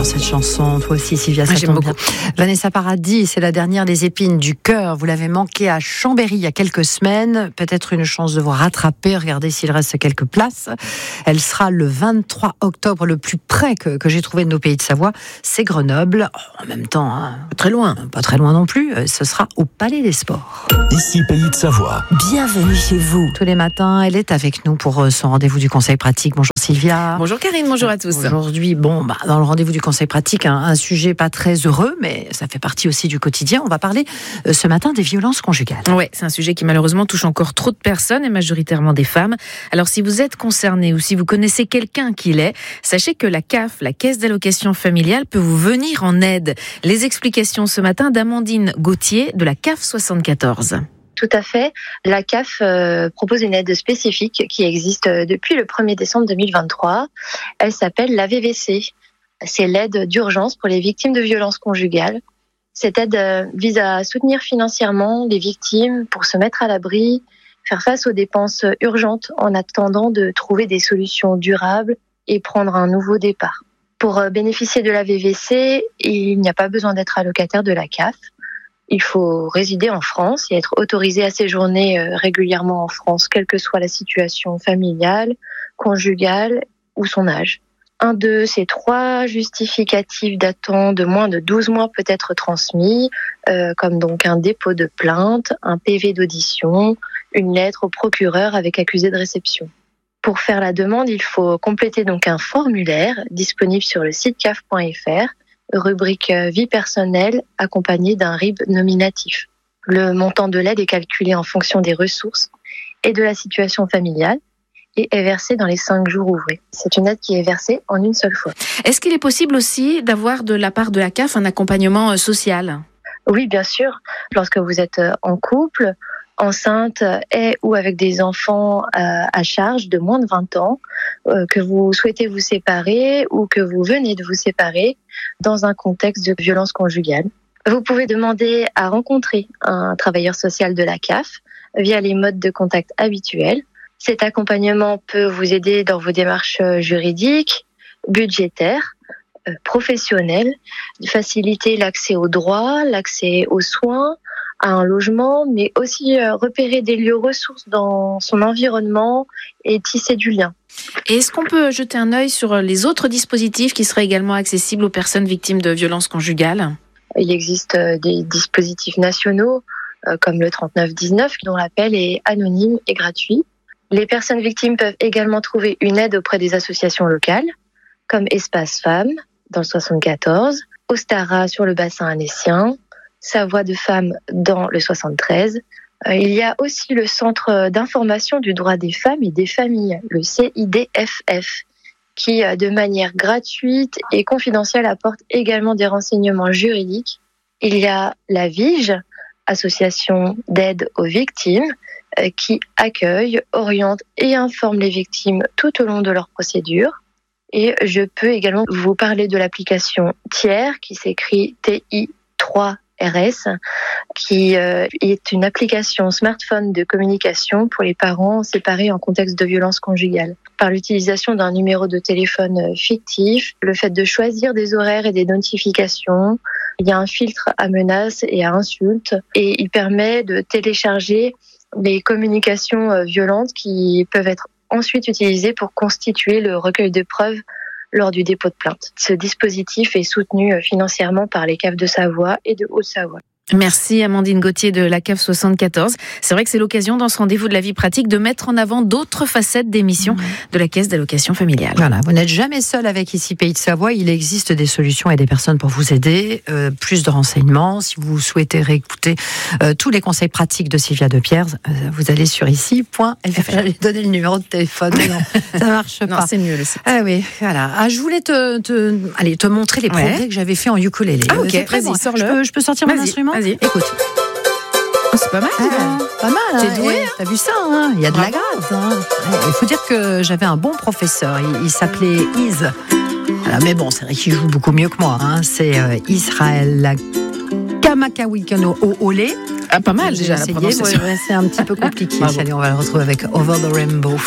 cette chanson. Toi aussi, Sylvia, ça j'aime tombe bien. beaucoup. Vanessa Paradis, c'est la dernière des épines du cœur. Vous l'avez manqué à Chambéry il y a quelques semaines. Peut-être une chance de vous rattraper. Regardez s'il reste quelques places. Elle sera le 23 octobre, le plus près que j'ai trouvé de nos pays de Savoie. C'est Grenoble. En même temps, Très loin. pas très loin non plus. Ce sera au Palais des Sports. Ici Pays de Savoie. Bienvenue chez vous. Tous les matins, elle est avec nous pour son rendez-vous du Conseil pratique. Bonjour Sylvia. Bonjour Karine, bonjour à tous. Aujourd'hui, dans le rendez-vous du Conseil pratique, un sujet pas très heureux, mais ça fait partie aussi du quotidien. On va parler ce matin des violences conjugales. Ouais, c'est un sujet qui malheureusement touche encore trop de personnes et majoritairement des femmes. Alors si vous êtes concerné ou si vous connaissez quelqu'un qui l'est, sachez que la CAF, la Caisse d'allocation familiale, peut vous venir en aide. Les explications ce matin d'Amandine Gauthier de la CAF 74. Tout à fait. La CAF propose une aide spécifique qui existe depuis le 1er décembre 2023. Elle s'appelle la VVC. C'est l'aide d'urgence pour les victimes de violences conjugales. Cette aide vise à soutenir financièrement les victimes pour se mettre à l'abri, faire face aux dépenses urgentes en attendant de trouver des solutions durables et prendre un nouveau départ. Pour bénéficier de la VVC, il n'y a pas besoin d'être allocataire de la CAF. Il faut résider en France et être autorisé à séjourner régulièrement en France, quelle que soit la situation familiale, conjugale ou son âge. Un de ces 3 justificatifs datant de moins de 12 mois peut être transmis, comme donc un dépôt de plainte, un PV d'audition, une lettre au procureur avec accusé de réception. Pour faire la demande, il faut compléter donc un formulaire disponible sur le site caf.fr, rubrique vie personnelle accompagnée d'un RIB nominatif. Le montant de l'aide est calculé en fonction des ressources et de la situation familiale et est versé dans les 5 jours ouvrés. C'est une aide qui est versée en une seule fois. Est-ce qu'il est possible aussi d'avoir de la part de la CAF un accompagnement social ? Oui, bien sûr. Lorsque vous êtes en couple, enceinte et ou avec des enfants à charge de moins de 20 ans, que vous souhaitez vous séparer ou que vous venez de vous séparer dans un contexte de violence conjugale. Vous pouvez demander à rencontrer un travailleur social de la CAF via les modes de contact habituels. Cet accompagnement peut vous aider dans vos démarches juridiques, budgétaires, professionnelles, faciliter l'accès aux droits, l'accès aux soins, à un logement, mais aussi repérer des lieux ressources dans son environnement et tisser du lien. Et est-ce qu'on peut jeter un œil sur les autres dispositifs qui seraient également accessibles aux personnes victimes de violences conjugales ? Il existe des dispositifs nationaux comme le 3919 dont l'appel est anonyme et gratuit. Les personnes victimes peuvent également trouver une aide auprès des associations locales comme Espace Femmes dans le 74, Ostara sur le bassin annécien, Sa Voix de Femme dans le 73. Il y a aussi le Centre d'information du droit des femmes et des familles, le CIDFF, qui, de manière gratuite et confidentielle, apporte également des renseignements juridiques. Il y a la VIGE, Association d'aide aux victimes, qui accueille, oriente et informe les victimes tout au long de leur procédure. Et je peux également vous parler de l'application Tiers, qui s'écrit TI3RS, qui est une application smartphone de communication pour les parents séparés en contexte de violence conjugale. Par l'utilisation d'un numéro de téléphone fictif, le fait de choisir des horaires et des notifications, il y a un filtre à menaces et à insultes et il permet de télécharger les communications violentes qui peuvent être ensuite utilisées pour constituer le recueil de preuves lors du dépôt de plainte. Ce dispositif est soutenu financièrement par les CAF de Savoie et de Haute-Savoie. Merci Amandine Gauthier de la CAF 74. C'est vrai que c'est l'occasion dans ce rendez-vous de la vie pratique de mettre en avant d'autres facettes des missions de la Caisse d'allocation familiale. Voilà, vous n'êtes jamais seul avec Ici Pays de Savoie. Il existe des solutions et des personnes pour vous aider. Plus de renseignements, si vous souhaitez réécouter tous les conseils pratiques de Sylvia Depierre, vous allez sur ici.fr. J'allais donner le numéro de téléphone, mais non, ça marche pas. Non, c'est mieux le site. Ah oui, voilà. Ah, je voulais te montrer les progrès que j'avais fait en ukulélé. Ah ok, vas-y, bon. Sors-le. Je peux sortir mon instrument ? Vas-y. Écoute. Oh, c'est pas mal. Pas mal. T'es doué, T'as vu ça, hein, il y a de la grâce. Hein. Il faut dire que j'avais un bon professeur. Il s'appelait Iz. Voilà, mais bon, c'est vrai qu'il joue beaucoup mieux que moi. Hein. C'est Israël Kamakawikano Olé. Ah, pas mal déjà la prononciation. C'est un petit peu compliqué. Allez, on va le retrouver avec Over the Rainbow.